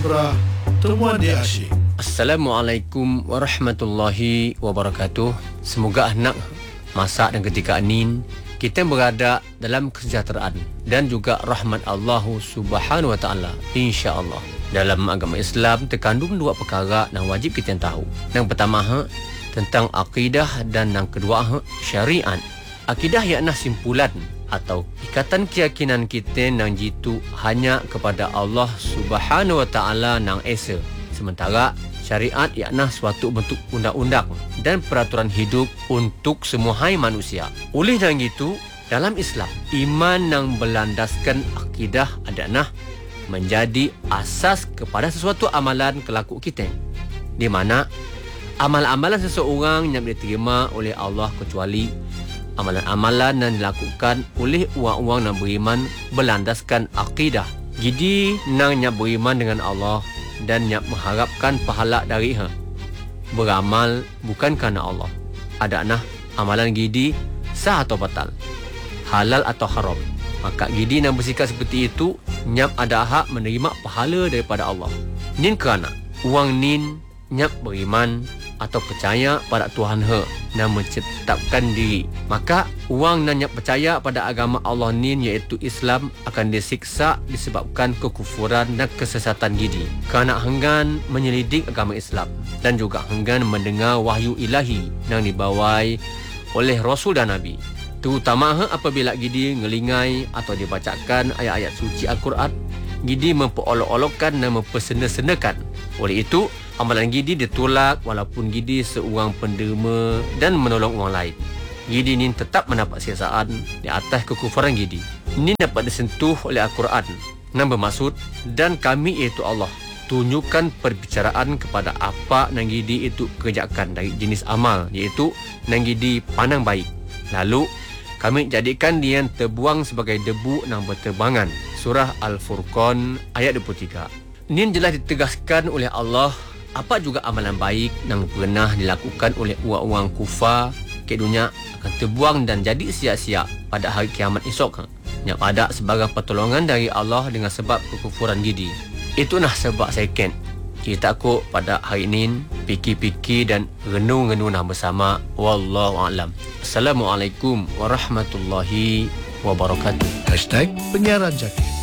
Ibrah, temuan dia asyik. Assalamualaikum warahmatullahi wabarakatuh. Semoga anak masa dan ketika ini kita berada dalam kesejahteraan dan juga rahmat Allah Subhanahu wa taala, insya-Allah. Dalam agama Islam terkandung dua perkara yang wajib kita tahu. Yang pertama tentang akidah dan yang kedua syariat. Akidah ialah simpulan atau ikatan keyakinan kita yang jitu hanya kepada Allah Subhanahu wa taala yang esa. Sementara syariat ialah suatu bentuk undang-undang dan peraturan hidup untuk semua manusia. Oleh dan itu, dalam Islam, iman yang berlandaskan akidah adalah menjadi asas kepada sesuatu amalan kelaku kita, di mana amal-amalan seseorang yang diterima oleh Allah kecuali amalan-amalan yang dilakukan oleh orang-orang yang beriman berlandaskan akidah. Jadi nang yang beriman dengan Allah dan yang mengharapkan pahala darinya, beramal bukan kerana Allah. Adakah amalan gidi sah atau batal, halal atau haram? Maka gidi yang bersikap seperti itu nyap ada hak menerima pahala daripada Allah. Nin kerana uang nin nyap beriman atau percaya pada Tuhan yang menciptakan diri. Maka orang yang percaya pada agama Allah ni iaitu Islam akan disiksa disebabkan kekufuran dan kesesatan gidi kerana enggan menyelidik agama Islam dan juga enggan mendengar wahyu ilahi yang dibawai oleh Rasul dan Nabi. Terutama apabila gidi ngelingai atau dibacakan ayat-ayat suci Al-Quran, gidi memperolok-olokkan dan mempersena-senakan. Oleh itu, amalan gidi ditolak walaupun gidi seorang penderma dan menolong orang lain. Gidi ni tetap mendapat siksaan di atas kekufuran gidi. Ini dapat disentuh oleh Al-Quran yang bermaksud, dan kami iaitu Allah tunjukkan perbicaraan kepada apa yang gidi itu kerjakan dari jenis amal, iaitu yang gidi pandang baik. Lalu kami jadikan dia terbuang sebagai debu yang berterbangan. Surah Al-Furqan ayat 23. Ini jelas ditegaskan oleh Allah apa juga amalan baik yang pernah dilakukan oleh orang-orang kufar ke dunia akan terbuang dan jadi sia-sia pada hari kiamat esok. Yang ada sebagai pertolongan dari Allah dengan sebab kekufuran gidi. Itulah sebab second kita takut pada hari ini fikir-fikir dan renung-renung bersama. Wallahu a'lam. Assalamualaikum warahmatullahi wabarakatuh. #penyiaran Zakir.